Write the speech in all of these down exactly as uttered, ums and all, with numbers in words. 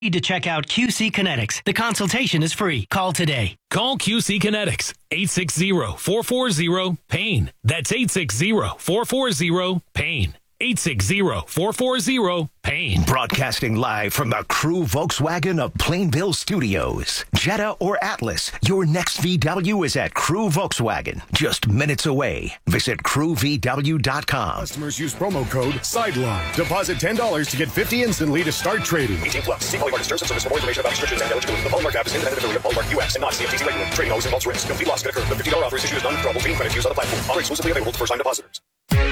Need to check out Q C Kinetics. The consultation is free. Call today. Call Q C Kinetics, eight six zero, four four zero, PAIN. That's eight six zero, four four zero, PAIN. eight six zero, four four zero, PAIN. Broadcasting live from the Crew Volkswagen of Plainville Studios. Jetta or Atlas, your next V W is at Crew Volkswagen. Just minutes away. Visit crew v w dot com. Customers use promo code SIDELINE. Deposit ten dollars to get fifty instantly to start trading. eighteen plus. See Polymarket Terms and Service for more information about restrictions and eligibility. The Polymarket app is independent affiliate of Polymarket U S and not C F T C regulated. Trading always involves risk. Complete loss can occur. The fifty dollars offer is issued as non-withdrawable green credit used on the platform. Offer exclusively available to first-time depositors.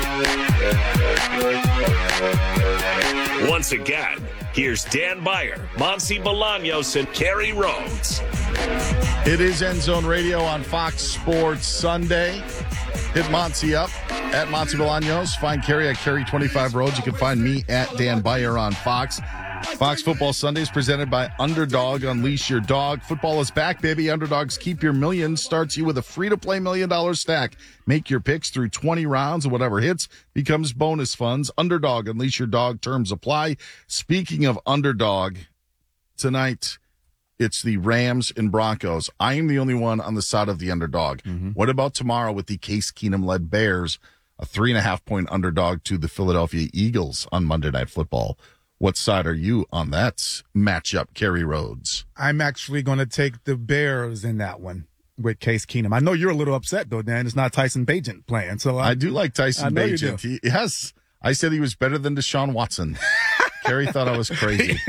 Once again, here's Dan Beyer, Monty Bolaños, and Kerry Rhodes. It is End Zone Radio on Fox Sports Sunday. Hit Monty up at Monty Bolaños. Find Kerry at Kerry twenty-five Rhodes. You can find me at Dan Beyer on Fox. Fox Football Sunday is presented by Underdog. Unleash your dog. Football is back, baby. Underdogs keep your millions. Starts you with a free-to-play million-dollar stack. Make your picks through twenty rounds, and whatever hits becomes bonus funds. Underdog. Unleash your dog. Terms apply. Speaking of Underdog, tonight it's the Rams and Broncos. I am the only one on the side of the underdog. Mm-hmm. What about tomorrow with the Case Keenum-led Bears, a three-and-a-half-point underdog to the Philadelphia Eagles on Monday Night Football? What side are you on that matchup, Kerry Rhodes? I'm actually going to take the Bears in that one with Case Keenum. I know you're a little upset, though, Dan. It's not Tyson Bagent playing. So I, I do like Tyson Bagent. He, yes, I said he was better than Deshaun Watson. Kerry thought I was crazy.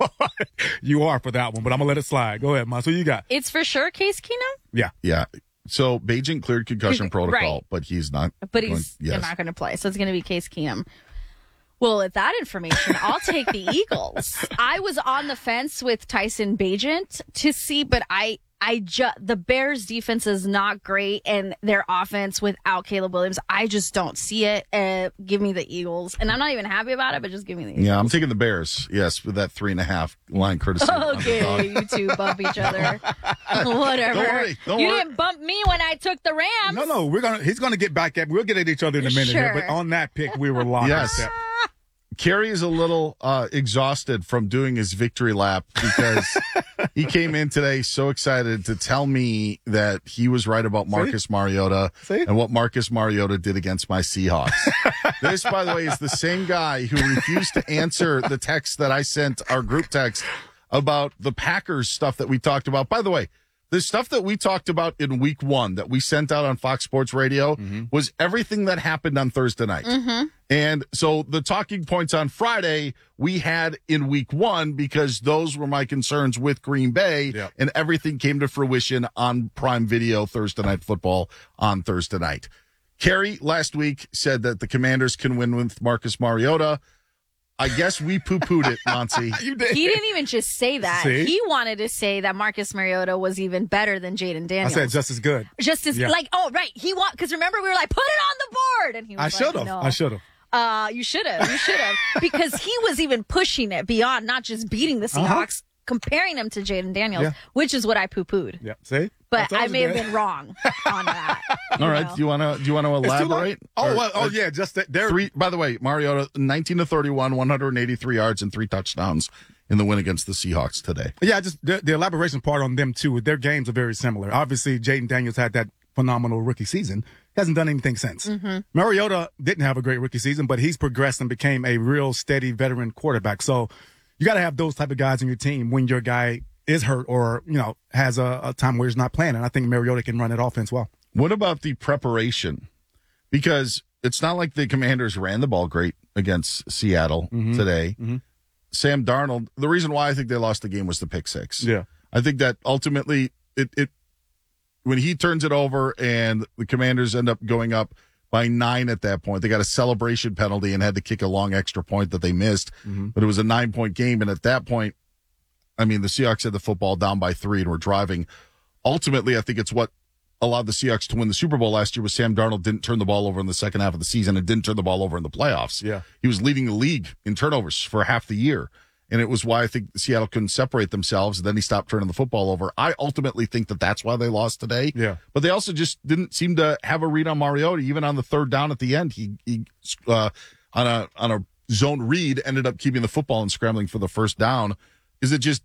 You are for that one, but I'm going to let it slide. Go ahead, Mom. So you got? It's for sure Case Keenum? Yeah. Yeah. So Bagent cleared concussion protocol, right. but he's not. But he's going, yes. not going to play. So it's going to be Case Keenum. Well, with that information, I'll take the Eagles. I was on the fence with Tyson Bagent to see, but I, I just the Bears' defense is not great, and their offense without Caleb Williams, I just don't see it. Uh, give me the Eagles, and I'm not even happy about it, but just give me the Eagles. Yeah, I'm taking the Bears. Yes, with that three and a half line courtesy. Okay, you two bump each other. Whatever. Don't worry. Don't you worry. didn't bump me when I took the Rams. No, no, we're gonna. He's gonna get back at. We'll get at each other in a minute Sure. here, but on that pick, we were locked. Yes. Kerry is a little uh, exhausted from doing his victory lap because he came in today so excited to tell me that he was right about Marcus See? Mariota See? and what Marcus Mariota did against my Seahawks. This, by the way, is the same guy who refused to answer the text that I sent, our group text, about the Packers stuff that we talked about. By the way, the stuff that we talked about in week one that we sent out on Fox Sports Radio mm-hmm. was everything that happened on Thursday night. Mm-hmm. And so the talking points on Friday we had in week one because those were my concerns with Green Bay, yep. and everything came to fruition on Prime Video Thursday Night Football on Thursday night. Kerry last week said that the Commanders can win with Marcus Mariota. I guess we poo-pooed it, Monty. You did. He didn't even just say that. See? He wanted to say that Marcus Mariota was even better than Jaden Daniels. I said just as good. Just as, yeah. like, oh, right. He want because remember, we were like, put it on the board. And he was I like, should have. no. I should have. Uh, you should have. You should have. Because he was even pushing it beyond not just beating the Seahawks, uh-huh. comparing him to Jaden Daniels, yeah. which is what I poo-pooed. Yeah, see? But I, I may have been wrong on that. All right, know? do you want to do you want to elaborate? Oh, well, oh yeah, just that there. Three. By the way, Mariota, nineteen to thirty-one, one hundred eighty-three yards and three touchdowns in the win against the Seahawks today. Yeah, just the, the elaboration part on them too. Their games are very similar. Obviously, Jaden Daniels had that phenomenal rookie season. Hasn't done anything since. Mm-hmm. Mariota didn't have a great rookie season, but he's progressed and became a real steady veteran quarterback. So you got to have those type of guys on your team when your guy is hurt or, you know, has a, a time where he's not playing. And I think Mariota can run that offense well. What about the preparation? Because it's not like the Commanders ran the ball great against Seattle mm-hmm. today. Mm-hmm. Sam Darnold, the reason why I think they lost the game was the pick six. Yeah. I think that ultimately it, it when he turns it over and the Commanders end up going up by nine at that point, they got a celebration penalty and had to kick a long extra point that they missed. Mm-hmm. But it was a nine-point game, and at that point, I mean, the Seahawks had the football down by three and were driving. Ultimately, I think it's what allowed the Seahawks to win the Super Bowl last year was Sam Darnold didn't turn the ball over in the second half of the season and didn't turn the ball over in the playoffs. Yeah. He was leading the league in turnovers for half the year. And it was why I think Seattle couldn't separate themselves. And then he stopped turning the football over. I ultimately think that that's why they lost today. Yeah. But they also just didn't seem to have a read on Mariota. Even on the third down at the end, he, he uh, on a on a zone read, ended up keeping the football and scrambling for the first down. Is it just